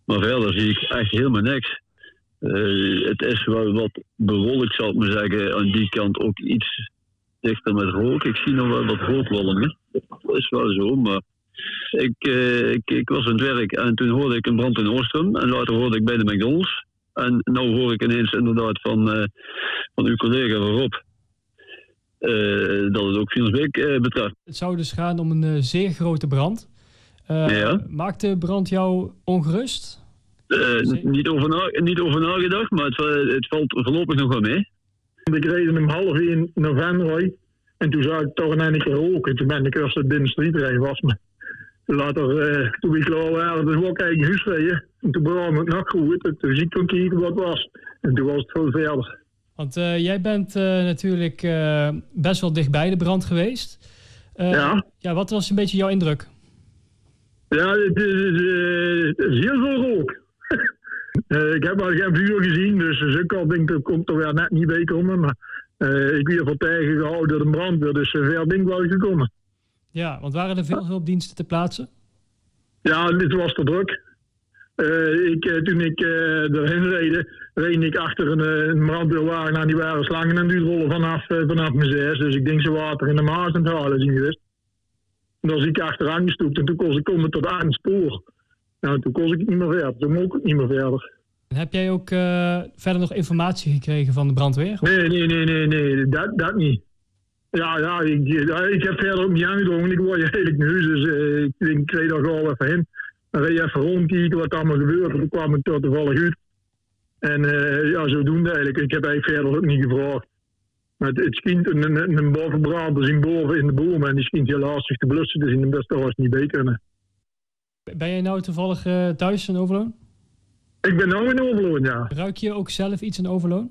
Maar verder zie ik echt helemaal niks. Het is wel wat bewolkt, zal ik maar zeggen. Aan die kant ook iets dichter met rook. Ik zie nog wel wat rookwolken. Dat is wel zo, maar ik was aan het werk en toen hoorde ik een brand in Oostrum. En later hoorde ik bij de McDonald's. En nu hoor ik ineens inderdaad van uw collega Rob dat het ook Viansbeek betreft. Het zou dus gaan om een zeer grote brand. Maakt de brand jou ongerust? Niet over nagedacht, maar het valt voorlopig nog wel mee. Ik reed om 12:30 naar Venray en toen zag ik toch een eindje roken. Toen ben ik eerst de binnenstreet rijden was. Maar later, toen ik klaar was, dus wou ik eigenlijk huis rijden. En toen begon ik nog goed. Toen zie ik toen kijken wat het was. En toen was het veel verder. Want jij bent natuurlijk best wel dichtbij de brand geweest. Ja, wat was een beetje jouw indruk? Ja, het is heel veel rook. Ik heb al geen vuur gezien, dus ik denk dat komt er weer net niet bij komen. Maar ik werd voor tegengehouden door de brandweer, dus ver ben ik wel gekomen. Ja, want waren er veel hulpdiensten te plaatsen? Ja, dit was te druk. Toen ik erheen reed ik achter een brandweerwagen en die waren slangen en die rollen vanaf mijn 6. Dus ik denk ze water in de Maas aan het halen zien geweest. En dan zie ik achteraan gestoept en toen kon ik komen tot aan het spoor. Nou, toen kon ik niet meer verder. Toen mocht ik niet meer verder. Heb jij ook verder nog informatie gekregen van de brandweer? Nee, dat niet. Ja, ik heb verder ook niet aangedrongen. Ik word eigenlijk nu, dus ik denk, ik reed daar gewoon even heen. Dan reed je even rondkijken wat allemaal gebeurt. En toen kwam ik tot toevallig uit. En zodoende eigenlijk. Ik heb eigenlijk verder ook niet gevraagd. Maar het schijnt een bovenbrand te zien boven in de boom. En die schijnt heel lastig te blussen. Dus in de beste was niet bij kunnen. Ben jij nou toevallig thuis in Overloon? Ik ben nou in Overloon, ja. Ruik je ook zelf iets in Overloon?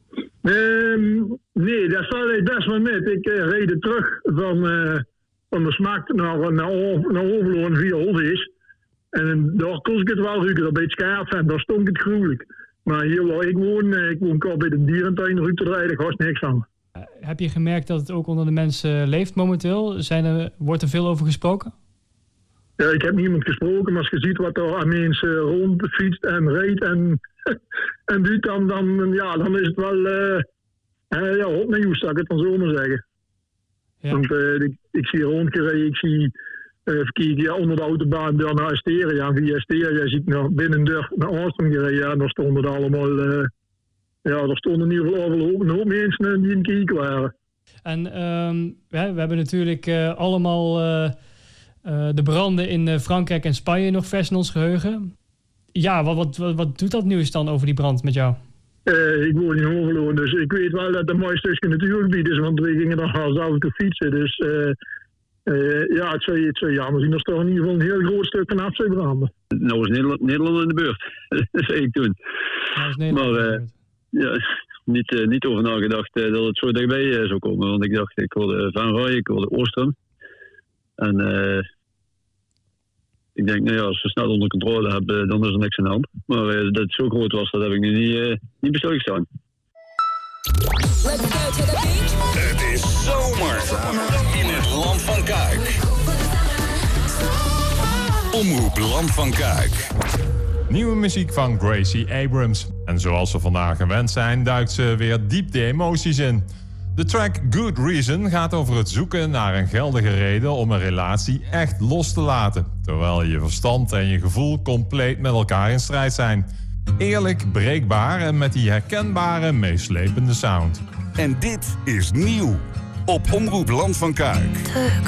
Nee, dat staat ik best wel met. Ik reed terug van de Smaak naar Overloon via Holvis. En daar kon ik het wel ruiken. Bij het Schaarfen, daar stonk het gruwelijk. Maar hier waar ik woon kort bij de dierentuin, ruikt er eigenlijk haast niks aan. Heb je gemerkt dat het ook onder de mensen leeft momenteel? Wordt er veel over gesproken? Ja, ik heb niemand gesproken, maar als je ziet wat er aan mensen rondfietst en reed en doet, dan is het wel opnieuw, zou ik het dan zo maar zeggen. Ja. Want ik zie rondgereden, ik zie verkeer onder de autobaan door naar Asteria. En via Asteria zie ik nog binnen naar Oostrum gereden. Ja, daar stonden er allemaal, er stonden in ieder geval een hoop mensen die in het kijken waren. En we hebben natuurlijk allemaal de branden in Frankrijk en Spanje nog vers in ons geheugen. Ja, wat doet dat nieuws dan over die brand met jou? Ik woon in Overloon, dus ik weet wel dat het een mooi stukje natuurgebied is, want we gingen dan als auto fietsen. Dus het zou jammer zien. Er is toch in ieder geval een heel groot stuk van af zou branden. Nou is Nederland in de beurt, zei ik toen. Maar niet over nagedacht dat het zo dichtbij zou komen. Want ik dacht, ik hoorde Venray, ik hoorde Oostrum. En ik denk, als we snel onder controle hebben, dan is er niks aan de hand. Maar dat het zo groot was, dat heb ik nu niet bij stilgestaan. Het is zomer in het Land van Kuik. Omroep Land van Kuik. Nieuwe muziek van Gracie Abrams. En zoals we vandaag gewend zijn, duikt ze weer diep de emoties in. De track Good Reason gaat over het zoeken naar een geldige reden om een relatie echt los te laten. Terwijl je verstand en je gevoel compleet met elkaar in strijd zijn. Eerlijk, breekbaar en met die herkenbare, meeslepende sound. En dit is nieuw op Omroep Land van Kuik.